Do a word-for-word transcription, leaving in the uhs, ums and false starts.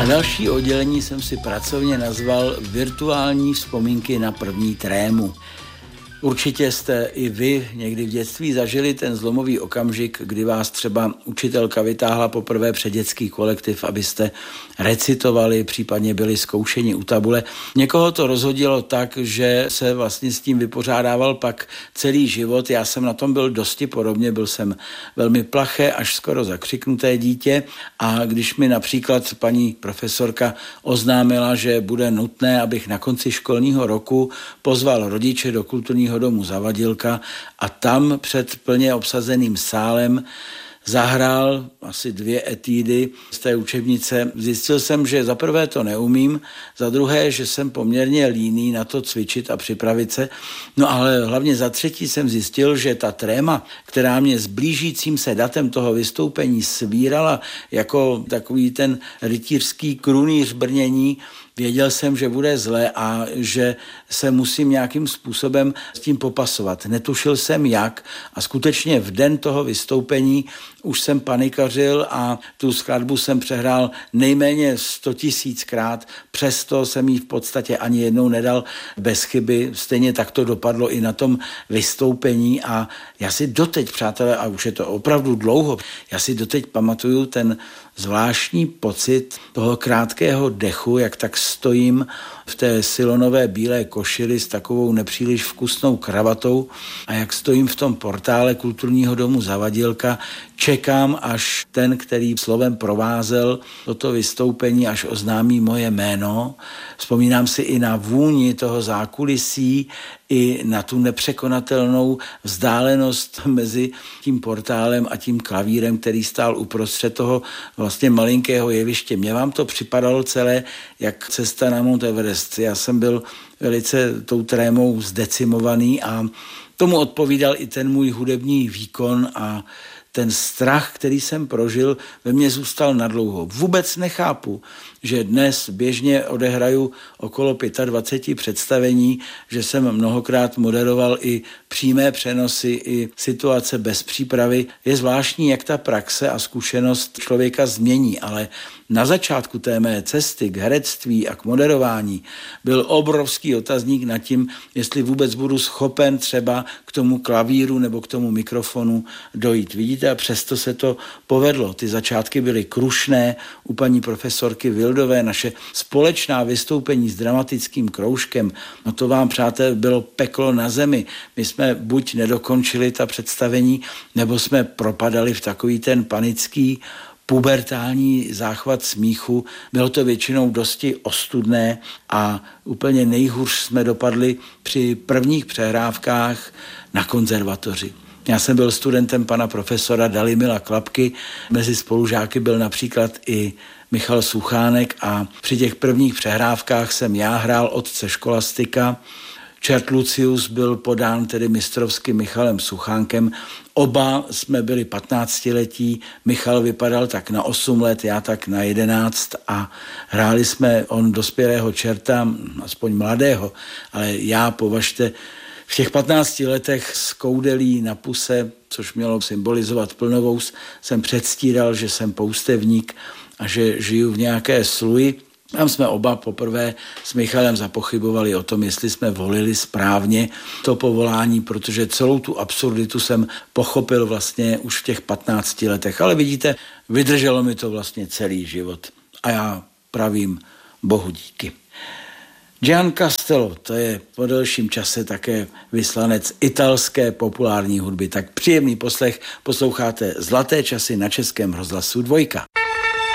další oddělení jsem si pracovně nazval Virtuální vzpomínky na první trému. Určitě jste i vy někdy v dětství zažili ten zlomový okamžik, kdy vás třeba učitelka vytáhla poprvé před dětský kolektiv, abyste recitovali, případně byli zkoušeni u tabule. Někoho to rozhodilo tak, že se vlastně s tím vypořádával pak celý život. Já jsem na tom byl dosti podobně, byl jsem velmi plaché, až skoro zakřiknuté dítě a když mi například paní profesorka oznámila, že bude nutné, abych na konci školního roku pozval rodiče do kulturního domu Zavadilka a tam před plně obsazeným sálem zahrál asi dvě etídy z té učebnice. Zjistil jsem, že za prvé to neumím, za druhé, že jsem poměrně líný na to cvičit a připravit se. No ale hlavně za třetí jsem zjistil, že ta tréma, která mě s blížícím se datem toho vystoupení svírala jako takový ten rytířský krunýř brnění, věděl jsem, že bude zle a že se musím nějakým způsobem s tím popasovat. Netušil jsem jak a skutečně v den toho vystoupení už jsem panikařil a tu skladbu jsem přehrál nejméně sto tisíckrát, přesto jsem ji v podstatě ani jednou nedal bez chyby. Stejně tak to dopadlo i na tom vystoupení a já si doteď, přátelé, a už je to opravdu dlouho, já si doteď pamatuju ten zvláštní pocit toho krátkého dechu, jak tak stojím v té silonové bílé košili s takovou nepříliš vkusnou kravatou a jak stojím v tom portále kulturního domu Zavadilka, čekám, až ten, který slovem provázel toto vystoupení, až oznámí moje jméno. Vzpomínám si i na vůni toho zákulisí, i na tu nepřekonatelnou vzdálenost mezi tím portálem a tím klavírem, který stál uprostřed toho vlastně malinkého jeviště. Mně vám to připadalo celé jak cesta na Mount Everest. Já jsem byl velice tou trémou zdecimovaný a tomu odpovídal i ten můj hudební výkon a ten strach, který jsem prožil, ve mně zůstal nadlouho. Vůbec nechápu, že dnes běžně odehraju okolo dvacet pět představení, že jsem mnohokrát moderoval i přímé přenosy, i situace bez přípravy. Je zvláštní, jak ta praxe a zkušenost člověka změní, ale na začátku té mé cesty k herectví a k moderování byl obrovský otazník nad tím, jestli vůbec budu schopen třeba k tomu klavíru nebo k tomu mikrofonu dojít. Vidíte, a přesto se to povedlo. Ty začátky byly krušné u paní profesorky Vildové, naše společná vystoupení s dramatickým kroužkem. No to vám, přátelé, bylo peklo na zemi. My jsme buď nedokončili ta představení, nebo jsme propadali v takový ten panický pubertální záchvat smíchu. Bylo to většinou dosti ostudné a úplně nejhůř jsme dopadli při prvních přehrávkách na konzervatoři. Já jsem byl studentem pana profesora Dalimila Klapky, mezi spolužáky byl například i Michal Suchánek a při těch prvních přehrávkách jsem já hrál otce školastika. Čert Lucius byl podán tedy mistrovsky Michalem Suchánkem. Oba jsme byli patnáctiletí, Michal vypadal tak na osm let, já tak na jedenáct a hráli jsme on dospělého čerta, aspoň mladého, ale já, považte, v těch patnácti letech s koudelí na puse, což mělo symbolizovat plnovous, jsem předstíral, že jsem poustevník a že žiju v nějaké sluji. Tam jsme oba poprvé s Michalem zapochybovali o tom, jestli jsme volili správně to povolání, protože celou tu absurditu jsem pochopil vlastně už v těch patnácti letech. Ale vidíte, vydrželo mi to vlastně celý život. A já pravím Bohu díky. Gian Castello, to je po delším čase také vyslanec italské populární hudby. Tak příjemný poslech, posloucháte Zlaté časy na Českém rozhlasu Dvojka.